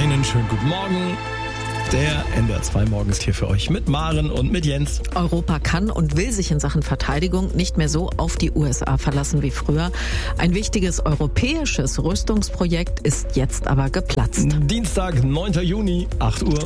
Einen schönen guten Morgen. Der NDR 2 Morgen ist hier für euch mit Maren und mit Jens. Europa kann und will sich in Sachen Verteidigung nicht mehr so auf die USA verlassen wie früher. Ein wichtiges europäisches Rüstungsprojekt ist jetzt aber geplatzt. Dienstag, 9. Juni, 8 Uhr.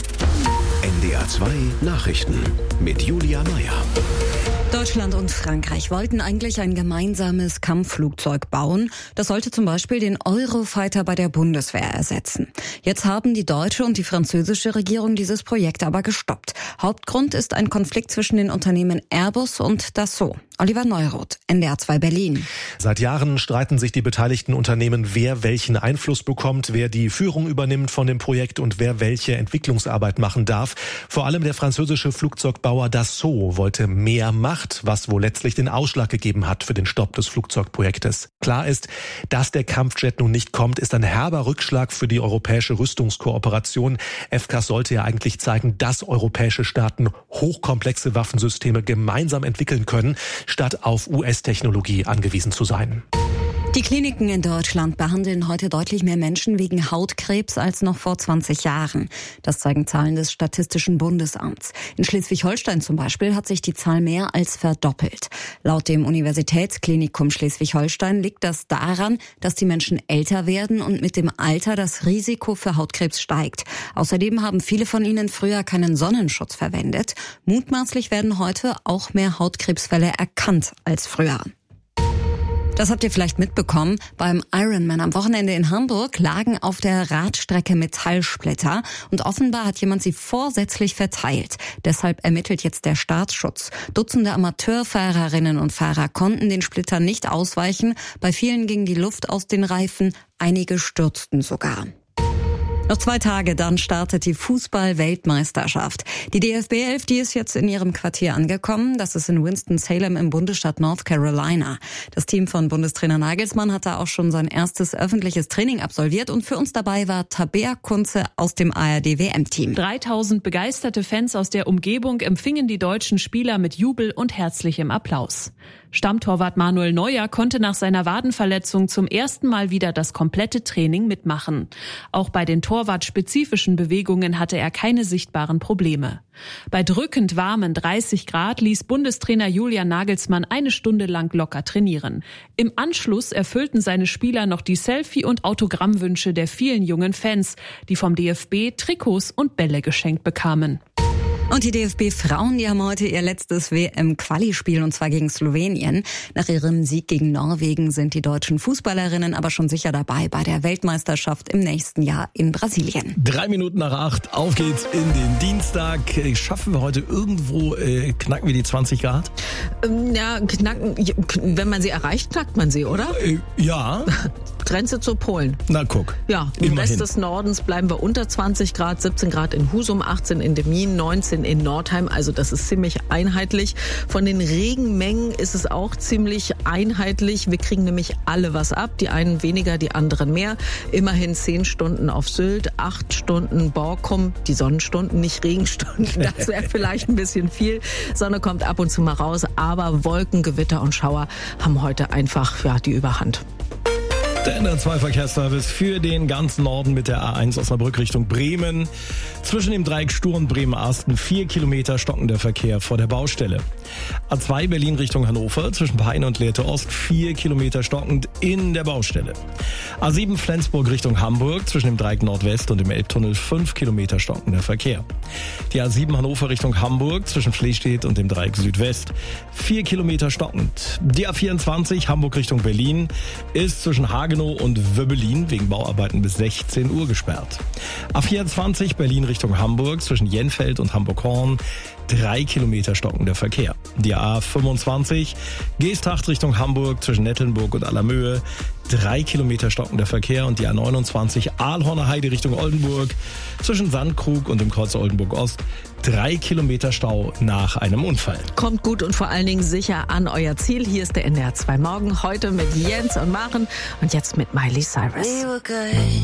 NDR 2 Nachrichten mit Julia Meyer. Deutschland und Frankreich wollten eigentlich ein gemeinsames Kampfflugzeug bauen. Das sollte zum Beispiel den Eurofighter bei der Bundeswehr ersetzen. Jetzt haben die deutsche und die französische Regierung dieses Projekt aber gestoppt. Hauptgrund ist ein Konflikt zwischen den Unternehmen Airbus und Dassault. Oliver Neuroth, NDR 2 Berlin. Seit Jahren streiten sich die beteiligten Unternehmen, wer welchen Einfluss bekommt, wer die Führung übernimmt von dem Projekt und wer welche Entwicklungsarbeit machen darf. Vor allem der französische Flugzeugbauer Dassault wollte mehr Macht, was wohl letztlich den Ausschlag gegeben hat für den Stopp des Flugzeugprojektes. Klar ist, dass der Kampfjet nun nicht kommt, ist ein herber Rückschlag für die europäische Rüstungskooperation. FCAS sollte ja eigentlich zeigen, dass europäische Staaten hochkomplexe Waffensysteme gemeinsam entwickeln können, statt auf US-Technologie angewiesen zu sein. Die Kliniken in Deutschland behandeln heute deutlich mehr Menschen wegen Hautkrebs als noch vor 20 Jahren. Das zeigen Zahlen des Statistischen Bundesamts. In Schleswig-Holstein zum Beispiel hat sich die Zahl mehr als verdoppelt. Laut dem Universitätsklinikum Schleswig-Holstein liegt das daran, dass die Menschen älter werden und mit dem Alter das Risiko für Hautkrebs steigt. Außerdem haben viele von ihnen früher keinen Sonnenschutz verwendet. Mutmaßlich werden heute auch mehr Hautkrebsfälle erkannt als früher. Das habt ihr vielleicht mitbekommen. Beim Ironman am Wochenende in Hamburg lagen auf der Radstrecke Metallsplitter und offenbar hat jemand sie vorsätzlich verteilt. Deshalb ermittelt jetzt der Staatsschutz. Dutzende Amateurfahrerinnen und Fahrer konnten den Splittern nicht ausweichen. Bei vielen ging die Luft aus den Reifen, einige stürzten sogar. Noch 2 Tage, dann startet die Fußball-Weltmeisterschaft. Die DFB 11, die ist jetzt in ihrem Quartier angekommen. Das ist in Winston-Salem im Bundesstaat North Carolina. Das Team von Bundestrainer Nagelsmann hat da auch schon sein erstes öffentliches Training absolviert. Und für uns dabei war Tabea Kunze aus dem ARD-WM-Team. 3000 begeisterte Fans aus der Umgebung empfingen die deutschen Spieler mit Jubel und herzlichem Applaus. Stammtorwart Manuel Neuer konnte nach seiner Wadenverletzung zum ersten Mal wieder das komplette Training mitmachen. Auch bei den torwartspezifischen Bewegungen hatte er keine sichtbaren Probleme. Bei drückend warmen 30 Grad ließ Bundestrainer Julian Nagelsmann 1 Stunde lang locker trainieren. Im Anschluss erfüllten seine Spieler noch die Selfie- und Autogrammwünsche der vielen jungen Fans, die vom DFB Trikots und Bälle geschenkt bekamen. Und die DFB-Frauen, die haben heute ihr letztes WM-Quali-Spiel, und zwar gegen Slowenien. Nach ihrem Sieg gegen Norwegen sind die deutschen Fußballerinnen aber schon sicher dabei bei der Weltmeisterschaft im nächsten Jahr in Brasilien. 3 Minuten nach 8, auf geht's in den Dienstag. Schaffen wir heute irgendwo, knacken wir die 20 Grad? Ja, knacken, wenn man sie erreicht, knackt man sie, oder? Ja. Grenze zu Polen. Na guck. Ja, im Rest des Nordens bleiben wir unter 20 Grad, 17 Grad in Husum, 18 in Demmin, 19 in Nordheim. Also das ist ziemlich einheitlich. Von den Regenmengen ist es auch ziemlich einheitlich. Wir kriegen nämlich alle was ab. Die einen weniger, die anderen mehr. Immerhin 10 Stunden auf Sylt, 8 Stunden Borkum. Die Sonnenstunden, nicht Regenstunden. Das wäre vielleicht ein bisschen viel. Sonne kommt ab und zu mal raus. Aber Wolken, Gewitter und Schauer haben heute einfach die Überhand. Der NDR 2 Verkehrsservice für den ganzen Norden mit der A1 Osnabrück Richtung Bremen. Zwischen dem Dreieck Sturm Bremen-Asten 4 Kilometer stockender Verkehr vor der Baustelle. A2 Berlin Richtung Hannover zwischen Peine und Lehrte Ost 4 Kilometer stockend in der Baustelle. A7 Flensburg Richtung Hamburg zwischen dem Dreieck Nordwest und dem Elbtunnel 5 Kilometer stockender Verkehr. Die A7 Hannover Richtung Hamburg zwischen Flestedt und dem Dreieck Südwest 4 Kilometer stockend. Die A24 Hamburg Richtung Berlin ist zwischen Hagenow und Wöbbelin wegen Bauarbeiten bis 16 Uhr gesperrt. A24 Berlin Richtung Hamburg zwischen Jenfeld und Hamburg-Horn 3 Kilometer stockender Verkehr. Die A25 Geesthacht Richtung Hamburg zwischen Nettelnburg und Allermöhe 3 Kilometer stockender Verkehr und die A29 Aalhorner Heide Richtung Oldenburg zwischen Sandkrug und dem Kreuz Oldenburg Ost 3 Kilometer Stau nach einem Unfall. Kommt gut und vor allen Dingen sicher an euer Ziel. Hier ist der NDR 2 Morgen, heute mit Jens und Maren und jetzt mit Miley Cyrus.